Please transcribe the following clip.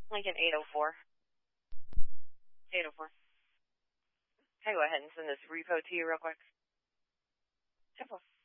Lincoln 804. 804. Can I go ahead and send this repo to you real quick? 10-4.